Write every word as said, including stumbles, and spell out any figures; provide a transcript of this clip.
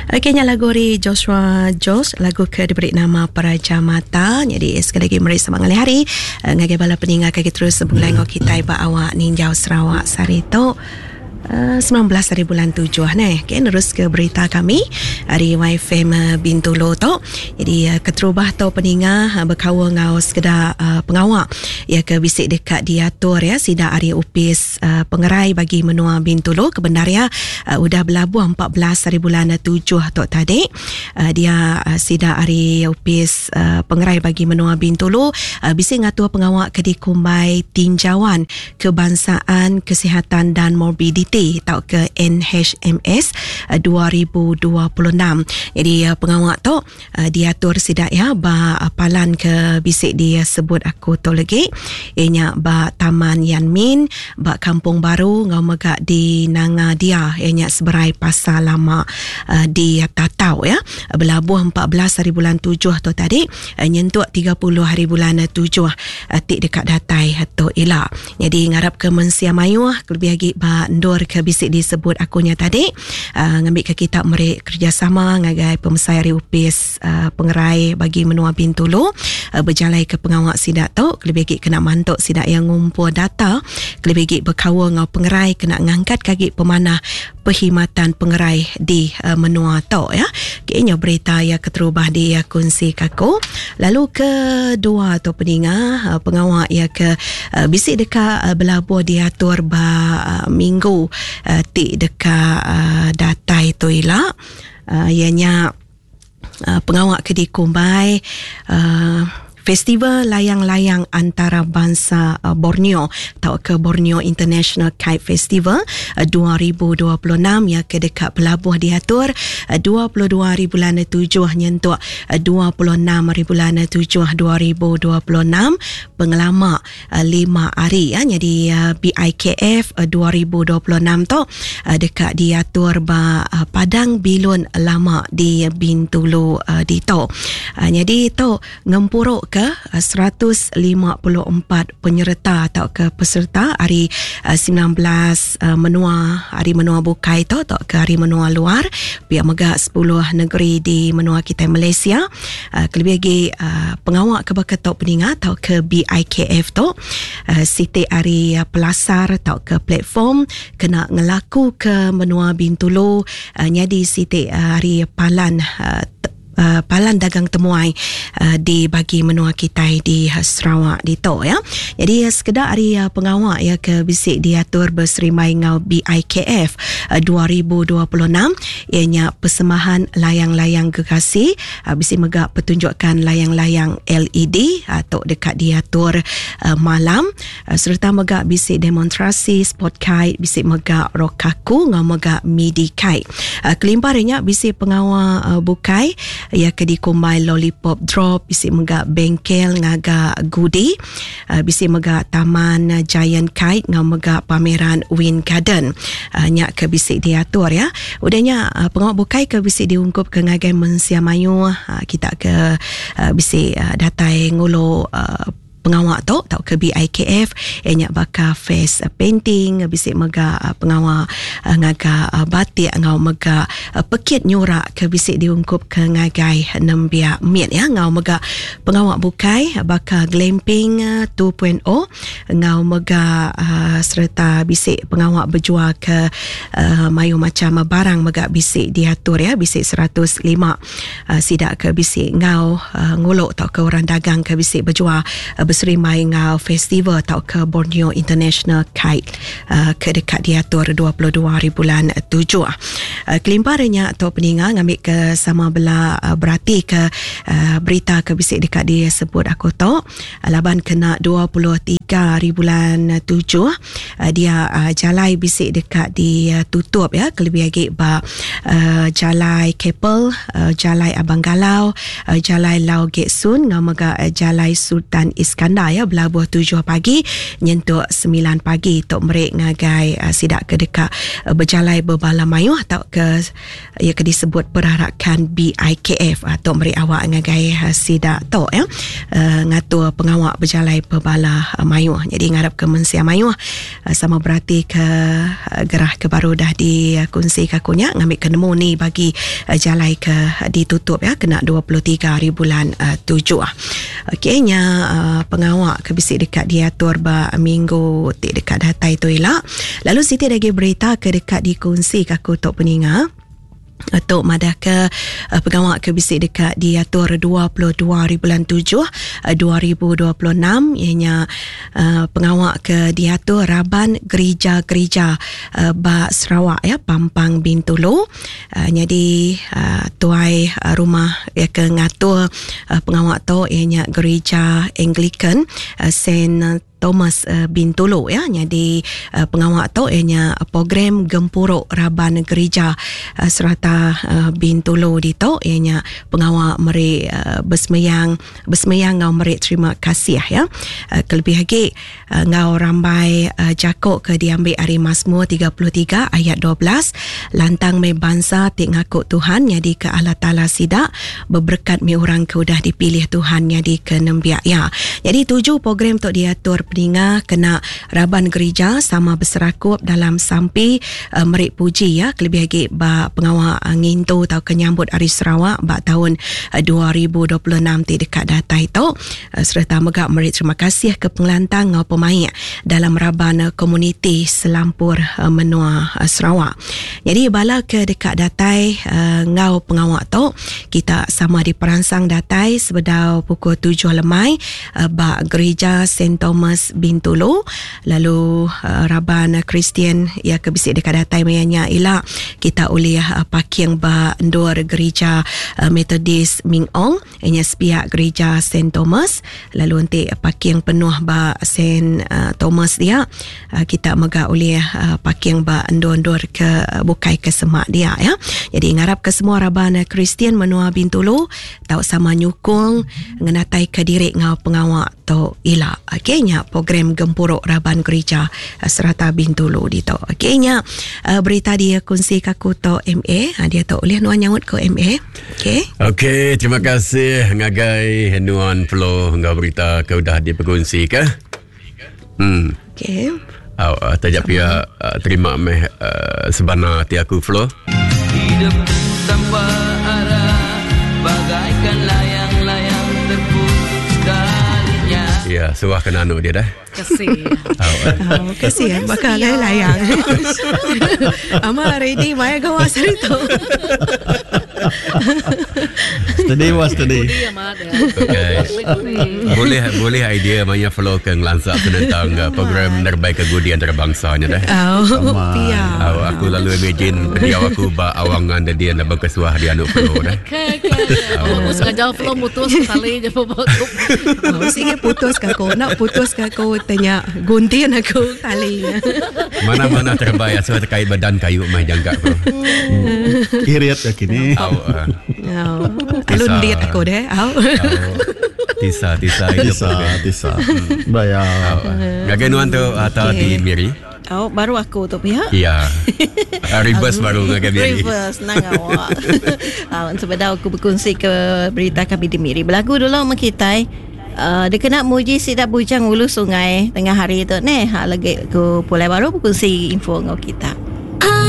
Okey, nya lagu dari Joshua Jos, lagu ke diberi nama Peraja Mata. Jadi sekali lagi mari semangat hari ngagai bala peningat kaki terus sebulai ngau kita iba awak ninjau Sarawak Sarito Uh, sembilan belas hari bulan tujuh nah. Okay, terus ke berita kami hari Y F M uh, Bintulu tu. Jadi uh, keterubah tu peningah uh, berkawa ngau sekedar uh, pengawak ya ke bisik dekat diatur ya sida hari upis uh, pengerai bagi menua Bintulu kebenar ya uh, udah berlabuh empat belas hari bulan tujuh tu tadi. Uh, dia uh, sida hari upis uh, pengerai bagi menua Bintulu uh, bisik ngatua pengawak ke dikumbai tinjauan kebangsaan kesihatan dan morbiditi atau ke N H M S uh, dua ribu dua puluh enam. Jadi uh, pengawak tu uh, diatur sidak ya ba uh, palan ke bisik dia sebut aku tu lagi ianya ba Taman Yanmin ba Kampung Baru ngau megak di Nanga dia ianya seberai pasar lama uh, di Tatau ya berlabuh empat belas hari bulan tujuh tu tadi uh, nyentuk tiga puluh hari bulan tujuh uh, tik dekat datai atau elak. Jadi ngarap ke Mensia Mayu lebih lagi ba ndor ke bisik disebut akunya tadi uh, ngambil ke kita meri kerjasama ngagai pemesai hari upis uh, pengerai bagi menua Bintulu uh, berjalai ke pengawak sidak tu lebih lagi kena mantuk sidak yang ngumpul data lebih lagi berkawa ngau pengerai kena ngangkat kaki pemanah perkhidmatan pengerai di uh, menua tu ya. Kayaknya berita yang keterubah di uh, kongsi kaku. Lalu kedua tu peningah uh, pengawak yang ke uh, bisik dekat uh, berlabuh diatur ba uh, minggu uh, tik dekat uh, datai tu elak uh, ianya uh, pengawak ke dikumbai uh, Festival Layang-Layang Antarabangsa uh, Borneo atau ke Borneo International Kite Festival uh, dua ribu dua puluh enam yang ke dekat pelabuh diatur uh, dua puluh dua hari bulan tujuh nyentuk uh, dua puluh enam hari bulan tujuh dua ribu dua puluh enam pengelama uh, lima hari ya. Jadi uh, B I K F uh, dua ribu dua puluh enam tu uh, dekat diatur ba uh, Padang Bilun Lama di Bintulu uh, di tu. Uh, jadi tu ngempuruk ke seratus lima puluh empat penyerta atau ke peserta hari uh, sembilan belas uh, menua hari menua bukai tu atau ke hari menua luar pihak megak sepuluh negeri di menua kita Malaysia uh, kelebih lagi uh, pengawak ke baketok peningat atau ke B I K F tu uh, siti hari uh, pelasar atau ke platform kena ngelaku ke menua Bintulu uh, nyadi siti uh, hari palan uh, Uh, palan dagang temuai uh, di bagi menua kita di uh, Sarawak di to ya. Jadi uh, sekedar hari uh, pengawak ya ke bisik diatur berserimai ngau B I K F uh, dua ribu dua puluh enam ianya persembahan layang-layang gergasi uh, bisik megak pertunjukan layang-layang L E D atau uh, dekat diatur uh, malam uh, serta megak bisik demonstrasi sport kite bisik megak rokaku ngau megak midi kite. Uh, kelimparnya bisik pengawak uh, bukai ya ke dikumbai lollipop drop bisik megak bengkel ngaga goodie uh, bisik megak taman uh, giant kite ngau megak pameran Wind Garden uh, nyak ke bisik diatur ya. Udahnya uh, pengawak bukai ke bisik diungkup ke ngagai Mensia Mayu uh, kita ke uh, bisik uh, datai ngulu uh, pengawak tu tau ke B I K F ianya bakal face uh, painting bisik mega uh, pengawak uh, ngaga uh, batik ngau mega uh, pekit nyurak ke bisik diungkup ke ngagai nembia miat ya ngau mega pengawak bukai uh, bakal glamping uh, dua titik nol ngau mega uh, serta bisik pengawak berjual ke uh, mayu macam barang mega bisik diatur ya bisik seratus lima uh, sidak ke bisik ngau uh, nguluk tau ke orang dagang ke bisik berjual uh, serimai ngau festival atau ke Borneo International Kite uh, ke dekat diatur dua puluh dua hari bulan tujuh. Uh, kelimparnya atau peningat ngambil ke sama bela uh, berarti ke uh, berita ke bisik dekat dia sebut aku tu uh, laban kena dua puluh tiga hari bulan tujuh uh, dia uh, jalai bisik dekat di uh, tutup ya kelebih lagi ba uh, jalai Keppel uh, jalai Abang Galau uh, jalai Lau Gek Sun ngau mega uh, jalai Sultan Iskandar ya berlabuh tujuh pagi nyentuk sembilan pagi tok merek ngagai uh, sidak ke dekat uh, berjalai berbala mayu atau ke ya ke disebut perarakan B I K F atau merek awak ngagai uh, sidak tok ya uh, ngatur pengawak berjalai berbala uh, mayu mayuh. Jadi ngarap ke mensia mayuh uh, sama berarti ke uh, gerah ke baru dah dikongsi uh, kakunya ngambil ke nemu ni bagi uh, jalai ke uh, ditutup ya kena dua puluh tiga hari bulan uh, tujuh. Okey nya uh, pengawak ke bisik dekat diatur ba minggu tik dekat datai tu elak. Lalu Siti lagi berita ke dekat dikongsi kaku tok peninga untuk madah ke uh, pengawak ke bisik dekat diatur dua puluh dua hari bulan tujuh uh, dua ribu dua puluh enam ianya uh, pengawak ke diatur Raban gereja-gereja uh, ba Sarawak ya Pampang Bintulu. Uh, jadi uh, tuai uh, rumah ya ke ngatur uh, pengawak tu ianya gereja Anglican uh, Saint Thomas uh, Bintulu ya. Jadi uh, pengawak tu ianya program Gempuruk Raban Gereja uh, serata uh, Bintulu di tu ianya pengawak meri uh, bersemayang bersemayang ngau meri terima kasih ya. Uh, kelebih lagi uh, ngau rambai uh, jakok ke diambil hari Mazmur tiga puluh tiga ayat dua belas lantang me bangsa tik ngakuk Tuhan jadi ke Allah Taala sidak berberkat me orang ke udah dipilih Tuhan jadi ke nembiak ya. Jadi tujuh program tu diatur peninga kena Raban Gereja sama berserakup dalam sampai uh, merik puji ya kelebih lagi ba pengawak uh, ngintu atau kenyambut Hari Sarawak ba tahun uh, dua ribu dua puluh enam ti dekat data itu uh, serta megak merik terima kasih ke pengelantang ngau pemain dalam Raban uh, komuniti Selampur uh, Menua uh, Sarawak. Jadi bala ke dekat datai uh, ngau pengawak tu kita sama diperansang datai sebedau pukul tujuh lemai uh, ba gereja Saint Thomas Bintulu. Lalu uh, Raban Kristian ya ke bisik dekat datai mayanya ila kita oleh uh, parking ba endor gereja uh, Methodist Ming Ong ianya sepiak gereja Saint Thomas. Lalu nanti uh, parking penuh ba Saint uh, Thomas dia uh, kita mega oleh uh, parking ba endor-endor ke uh, bukai ke semak dia ya. Jadi ngarap ke semua Raban Kristian Menua Bintulu tau sama nyukung ngenatai ke diri ngau pengawak tu ila okeynya program Gempuruk Raban Gereja uh, serata Bintulu di tu. Okeynya uh, berita dia kongsi kaku tu M A uh, dia tu oleh nuan nyawut ke M A. Okey. Okey, terima kasih ngagai nuan Flo ngau berita ke udah dipekongsi ke. Hmm. Okey. Aw uh, tajap ya uh, terima meh uh, sebana ti aku Flo. Hidup tanpa arah bagaikan layang-layang terputus talinya. Ya, suah kena anu dia dah. Kasih. Oh, kesian bakal layang. Ama ready maya gawas itu. Today was today. Okay. boleh boleh idea banyak Flo ke ngelansak tentang uh, program terbaik kegudi antarabangsanya dah. Oh, pia. Oh, aku lalu imagine beliau aku ba awangan dan dia nak berkesuah di anu Flo dah. Okay, okay. Oh, sengaja Flo mutus sekali je pembakup. Oh, sige putus ka ko. Nak putus ka ko tanya gunting aku kali. Mana-mana terbaik asal terkait badan kayu mah jangka Flo. Iriat ya kini. Oh, uh, Oh, alun diet aku deh. Oh. oh, tisa tisa itu Tisa, program. tisa. Bayar. Ngagai nuan tu atau di Miri? Oh, baru aku tu pihak. Iya. Uh, reverse baru ngagai Miri. Reverse nang awak. Ah, sebab aku berkongsi ke berita kami di Miri. Berlagu dulu sama kita. Uh, dia kena muji sidak bujang ulu sungai tengah hari tu ni. Ha lagi ku Pulau Baru berkongsi info dengan kita.